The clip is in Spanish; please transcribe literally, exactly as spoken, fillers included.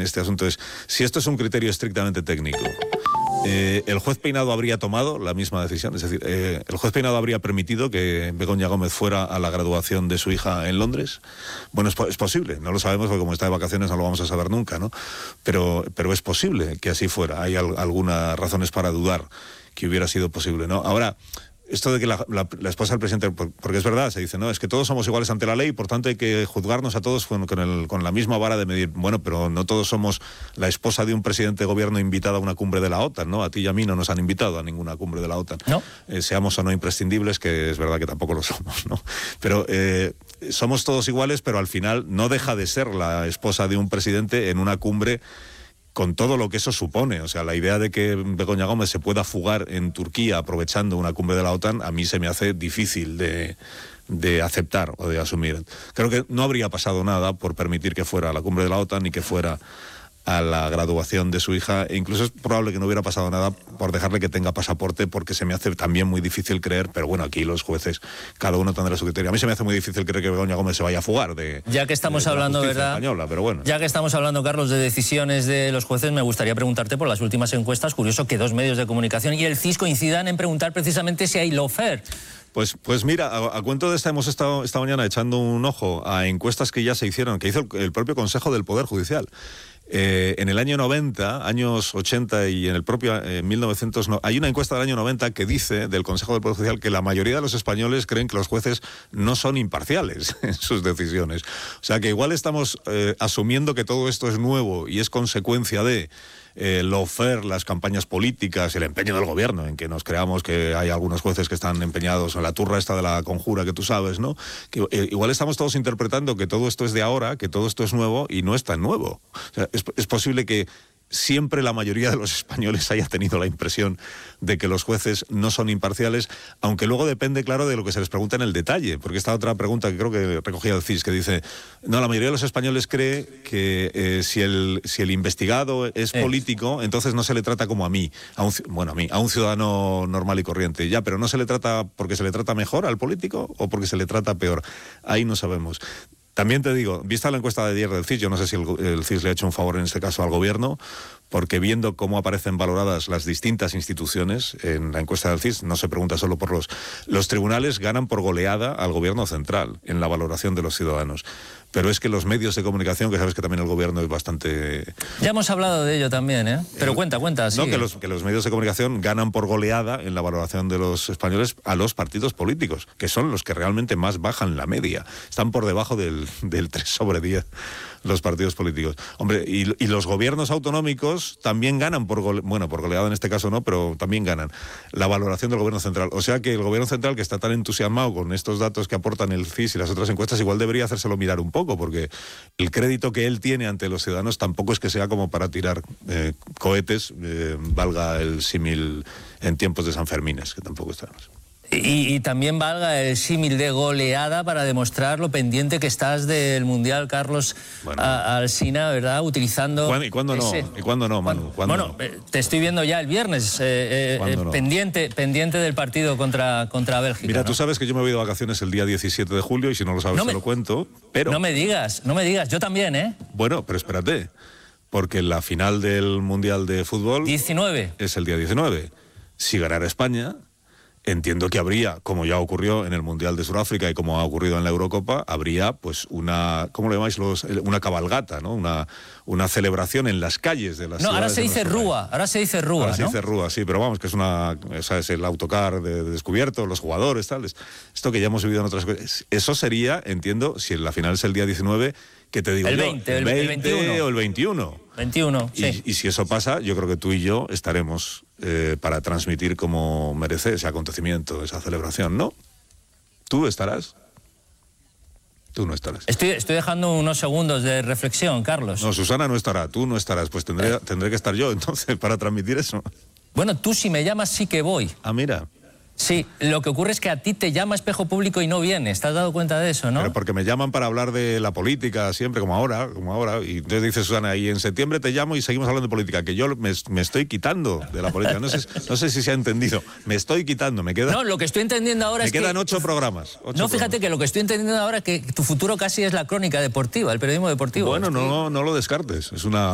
este asunto es, si esto es un criterio estrictamente técnico, Eh, ¿el juez Peinado habría tomado la misma decisión? Es decir, eh, ¿el juez Peinado habría permitido que Begoña Gómez fuera a la graduación de su hija en Londres? Bueno, es, es posible, no lo sabemos porque como está de vacaciones no lo vamos a saber nunca, ¿no? Pero, pero es posible que así fuera. Hay al, algunas razones para dudar que hubiera sido posible, ¿no? Ahora, esto de que la, la, la esposa del presidente, porque es verdad, se dice, no, es que todos somos iguales ante la ley, por tanto hay que juzgarnos a todos con, con, el, con la misma vara de medir. Bueno, pero no todos somos la esposa de un presidente de gobierno invitada a una cumbre de la OTAN, ¿no? A ti y a mí no nos han invitado a ninguna cumbre de la OTAN. ¿No? Eh, seamos o no imprescindibles, que es verdad que tampoco lo somos, ¿no? Pero eh, somos todos iguales, pero al final no deja de ser la esposa de un presidente en una cumbre con todo lo que eso supone. O sea, la idea de que Begoña Gómez se pueda fugar en Turquía aprovechando una cumbre de la OTAN, a mí se me hace difícil de, de aceptar o de asumir. Creo que no habría pasado nada por permitir que fuera a la cumbre de la OTAN y que fuera a la graduación de su hija, e incluso es probable que no hubiera pasado nada por dejarle que tenga pasaporte, porque se me hace también muy difícil creer, pero bueno, aquí los jueces, cada uno tendrá su criterio. A mí se me hace muy difícil creer que Begoña Gómez se vaya a fugar de Ya que estamos de, de hablando, la ¿verdad? española, pero bueno. Ya que estamos hablando, Carlos, de decisiones de los jueces, me gustaría preguntarte por las últimas encuestas. Curioso que dos medios de comunicación y el C I S coincidan en preguntar precisamente si hay lawfare. Pues, pues mira, a, a cuento de esta hemos estado esta mañana echando un ojo a encuestas que ya se hicieron, que hizo el, el propio Consejo del Poder Judicial. Eh, en el año noventa, años ochenta y en el propio eh, mil novecientos... No, hay una encuesta del año noventa que dice, del Consejo del Poder Judicial, que la mayoría de los españoles creen que los jueces no son imparciales en sus decisiones. O sea que igual estamos eh, asumiendo que todo esto es nuevo y es consecuencia de eh, lawfare, las campañas políticas, el empeño del gobierno en que nos creamos que hay algunos jueces que están empeñados en la turra esta de la conjura que tú sabes, ¿no? Que eh, igual estamos todos interpretando que todo esto es de ahora, que todo esto es nuevo y no es tan nuevo. O sea, es, es posible que siempre la mayoría de los españoles haya tenido la impresión de que los jueces no son imparciales, aunque luego depende, claro, de lo que se les pregunta en el detalle, porque esta otra pregunta que creo que recogía el C I S, que dice, no, la mayoría de los españoles cree que eh, si, el, si el investigado es político, entonces no se le trata como a mí, a un, bueno, a mí, a un ciudadano normal y corriente, ya, pero no se le trata porque se le trata mejor al político o porque se le trata peor, ahí no sabemos. También te digo, vista la encuesta de ayer del C I S, yo no sé si el, el C I S le ha hecho un favor en este caso al gobierno, porque viendo cómo aparecen valoradas las distintas instituciones en la encuesta del C I S, no se pregunta solo por los... Los tribunales ganan por goleada al gobierno central en la valoración de los ciudadanos. Pero es que los medios de comunicación, que sabes que también el gobierno es bastante... Ya hemos hablado de ello también, ¿eh? Pero el, cuenta, cuenta. No, que los, que los medios de comunicación ganan por goleada en la valoración de los españoles a los partidos políticos, que son los que realmente más bajan la media. Están por debajo del, del tres sobre diez los partidos políticos. Hombre, y, y los gobiernos autonómicos también ganan por gole, bueno, por goleada en este caso no, pero también ganan la valoración del gobierno central. O sea que el gobierno central, que está tan entusiasmado con estos datos que aportan el C I S y las otras encuestas, igual debería hacérselo mirar un poco, porque el crédito que él tiene ante los ciudadanos tampoco es que sea como para tirar eh, cohetes, eh, valga el símil en tiempos de San Fermines, que tampoco estamos. Y, y también valga el símil de goleada para demostrar lo pendiente que estás del Mundial, Carlos, bueno, a, Alsina, ¿verdad? Utilizando... ¿Cuándo, ¿Y cuándo no? ¿Y cuándo no, Manu? ¿Cuándo bueno, no? Eh, te estoy viendo ya el viernes, eh, eh, no? pendiente, pendiente del partido contra, contra Bélgica. Mira, ¿no? tú sabes que yo me voy de vacaciones el día diecisiete de julio y si no lo sabes no te me, lo cuento, pero... No me digas, no me digas, yo también, ¿eh? Bueno, pero espérate, porque la final del Mundial de Fútbol... diecinueve. Es el día diecinueve. Si ganara España... Entiendo que habría, como ya ocurrió en el Mundial de Sudáfrica y como ha ocurrido en la Eurocopa, habría pues una, ¿cómo le llamáis? Los, una cabalgata, ¿no? Una, una celebración en las calles de las No, ciudades. ahora se dice rúa, ahora se dice rúa, Ahora ¿no? se dice rúa, sí, pero vamos, que es una, o sea, es el autocar de, de descubierto, los jugadores, tal, esto que ya hemos vivido en otras cosas. Eso sería, entiendo, si la final es el día diecinueve, que te digo el yo, veinte, el el veinte veintiuno. o el veintiuno. veintiuno, sí. Y, y si eso pasa, yo creo que tú y yo estaremos eh, para transmitir como merece ese acontecimiento, esa celebración, ¿no? ¿Tú estarás? Tú no estarás. Estoy, estoy dejando unos segundos de reflexión, Carlos. No, Susana no estará, tú no estarás. Pues tendré, eh. tendré que estar yo, entonces, para transmitir eso. Bueno, tú si me llamas sí que voy. Ah, mira. Sí, lo que ocurre es que a ti te llama Espejo Público y no vienes. ¿Te has dado cuenta de eso, no? Pero porque me llaman para hablar de la política siempre, como ahora, como ahora. Y entonces dice Susana, y en septiembre te llamo y seguimos hablando de política, que yo me, me estoy quitando de la política. No sé, no sé si se ha entendido. Me estoy quitando, me quedan... No, lo que estoy entendiendo ahora me es que... Me quedan ocho programas. Ocho no, fíjate programas. que lo que estoy entendiendo ahora es que tu futuro casi es la crónica deportiva, el periodismo deportivo. Bueno, no, no lo descartes. Es una...